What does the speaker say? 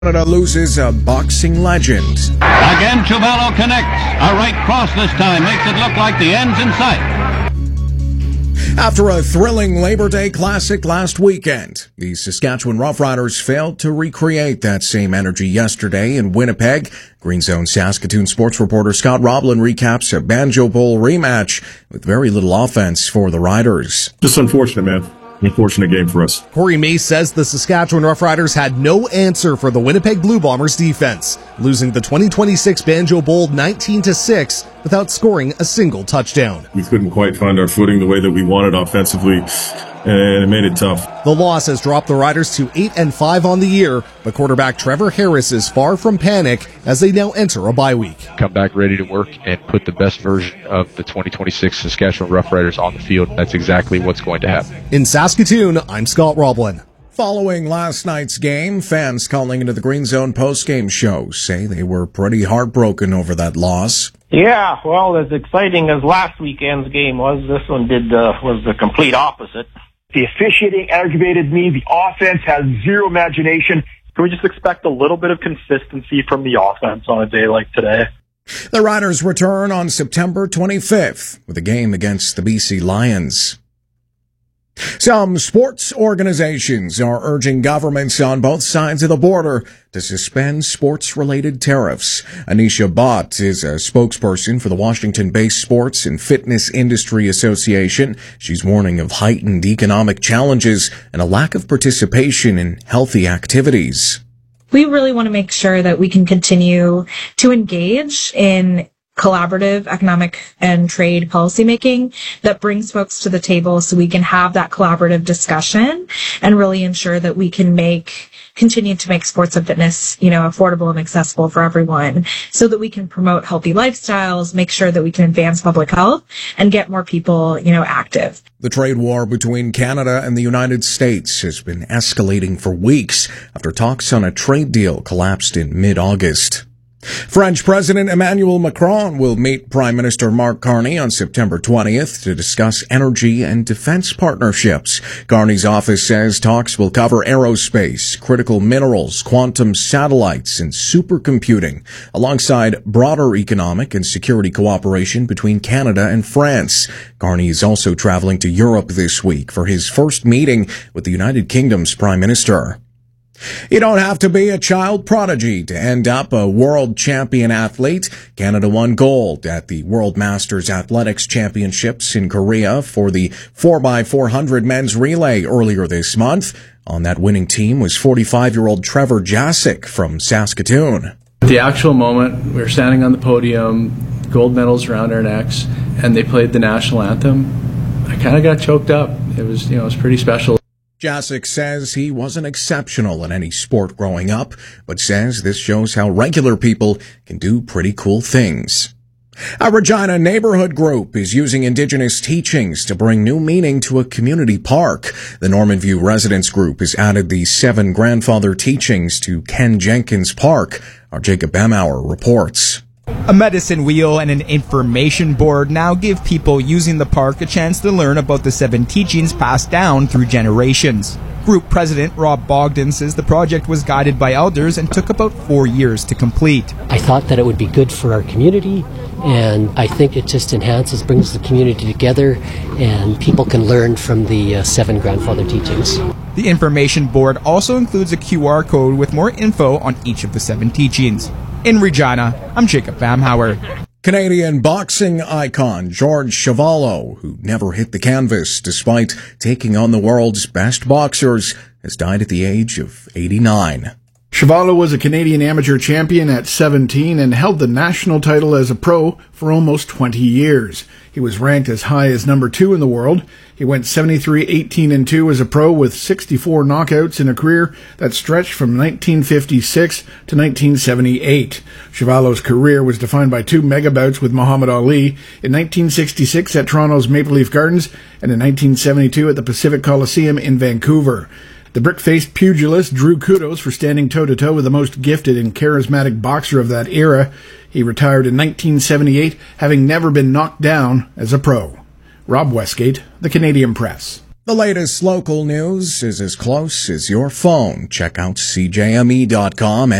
Canada loses a boxing legend. Again, Chuvalo connects. A right cross this time makes it look like the end's in sight. After a thrilling Labor Day Classic last weekend, the Saskatchewan Roughriders failed to recreate that same energy yesterday in Winnipeg. Green Zone Saskatoon sports reporter Scott Roblin recaps a Banjo Bowl rematch with very little offense for the Riders. Just unfortunate, man. Unfortunate game for us. Corey Mace says the Saskatchewan Roughriders had no answer for the Winnipeg Blue Bombers defense, losing the 2026 Banjo Bowl 19-6 without scoring a single touchdown. We couldn't quite find our footing the way that we wanted offensively, and it made it tough. The loss has dropped the Riders to 8-5 on the year, but quarterback Trevor Harris is far from panic as they now enter a bye week. Come back ready to work and put the best version of the 2026 Saskatchewan Roughriders on the field. That's exactly what's going to happen. In Saskatoon, I'm Scott Roblin. Following last night's game, fans calling into the Green Zone postgame show say they were pretty heartbroken over that loss. Yeah, well, as exciting as last weekend's game was, this one was the complete opposite. The officiating aggravated me. The offense has zero imagination. Can we just expect a little bit of consistency from the offense on a day like today? The Riders return on September 25th with a game against the BC Lions. Some sports organizations are urging governments on both sides of the border to suspend sports-related tariffs. Anisha Bhatt is a spokesperson for the Washington-based Sports and Fitness Industry Association. She's warning of heightened economic challenges and a lack of participation in healthy activities. We really want to make sure that we can continue to engage in collaborative economic and trade policymaking that brings folks to the table so we can have that collaborative discussion and really ensure that we can continue to make sports and fitness, affordable and accessible for everyone so that we can promote healthy lifestyles, make sure that we can advance public health and get more people, active. The trade war between Canada and the United States has been escalating for weeks after talks on a trade deal collapsed in mid-August. French President Emmanuel Macron will meet Prime Minister Mark Carney on September 20th to discuss energy and defense partnerships. Carney's office says talks will cover aerospace, critical minerals, quantum satellites, and supercomputing, alongside broader economic and security cooperation between Canada and France. Carney is also traveling to Europe this week for his first meeting with the United Kingdom's Prime Minister. You don't have to be a child prodigy to end up a world champion athlete. Canada won gold at the World Masters Athletics Championships in Korea for the 4x400 men's relay earlier this month. On that winning team was 45-year-old Trevor Jasic from Saskatoon. The actual moment, we were standing on the podium, gold medals around our necks, and they played the national anthem. I kind of got choked up. It was pretty special. Jasic says he wasn't exceptional in any sport growing up, but says this shows how regular people can do pretty cool things. A Regina neighborhood group is using Indigenous teachings to bring new meaning to a community park. The Normanview Residents Group has added the 7 grandfather teachings to Ken Jenkins Park. Our Jacob Bamauer reports. A medicine wheel and an information board now give people using the park a chance to learn about the 7 teachings passed down through generations. Group President Rob Bogdan says the project was guided by elders and took about 4 years to complete. I thought that it would be good for our community, and I think it just brings the community together, and people can learn from the 7 grandfather teachings. The information board also includes a QR code with more info on each of the 7 teachings. In Regina, I'm Jacob Bamhauer. Canadian boxing icon George Chuvalo, who never hit the canvas despite taking on the world's best boxers, has died at the age of 89. Chuvalo was a Canadian amateur champion at 17 and held the national title as a pro for almost 20 years. He was ranked as high as number 2 in the world. He went 73-18-2 as a pro with 64 knockouts in a career that stretched from 1956 to 1978. Chuvalo's career was defined by 2 mega bouts with Muhammad Ali in 1966 at Toronto's Maple Leaf Gardens and in 1972 at the Pacific Coliseum in Vancouver. The brick-faced pugilist drew kudos for standing toe-to-toe with the most gifted and charismatic boxer of that era. He retired in 1978, having never been knocked down as a pro. Rob Westgate, The Canadian Press. The latest local news is as close as your phone. Check out CJME.com